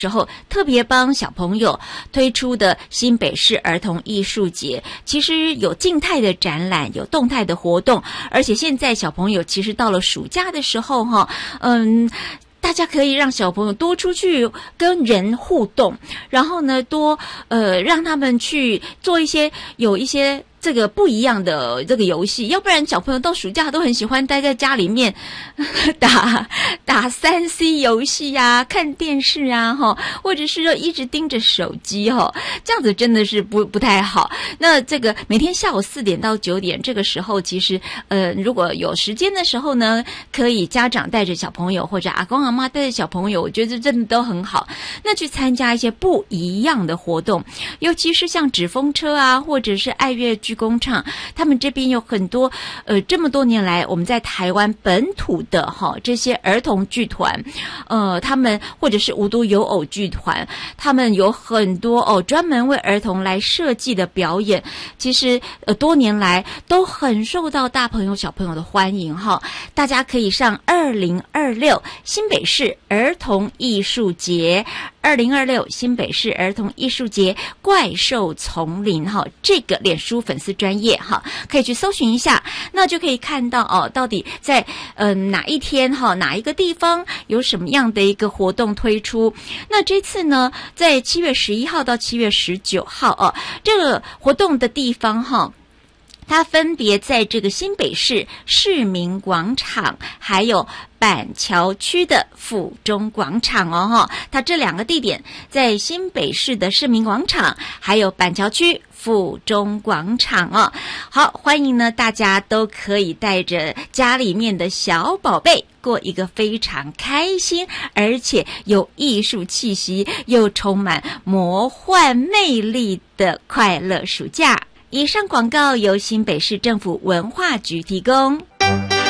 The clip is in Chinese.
时候特别帮小朋友推出的新北市儿童艺术节，其实有静态的展览，有动态的活动，而且现在小朋友其实到了暑假的时候大家可以让小朋友多出去跟人互动，然后呢多让他们去做有一些这个不一样的这个游戏，要不然小朋友到暑假都很喜欢待在家里面打3C 游戏啊，看电视啊或者是说一直盯着手机这样子真的是不太好。那这个每天下午4点到9点这个时候，其实如果有时间的时候呢，可以家长带着小朋友或者阿公阿妈带着小朋友，我觉得真的都很好。那去参加一些不一样的活动，尤其是像纸风车啊，或者是爱乐剧工厂，他们这边有很多这么多年来我们在台湾本土的这些儿童剧团，他们或者是无独有偶剧团，他们有很多专门为儿童来设计的表演，其实多年来都很受到大朋友小朋友的欢迎大家可以上2026新北市儿童艺术节，2026新北市儿童艺术节怪兽丛林这个脸书粉丝专页可以去搜寻一下，那就可以看到到底在哪一天哪一个地方有什么样的一个活动推出。那这次呢，在7月11号到7月19号这个活动的地方它分别在这个新北市市民广场还有板桥区的府中广场它这2个地点在新北市的市民广场还有板桥区府中广场好，欢迎呢大家都可以带着家里面的小宝贝过一个非常开心而且有艺术气息又充满魔幻魅力的快乐暑假。以上广告由新北市政府文化局提供。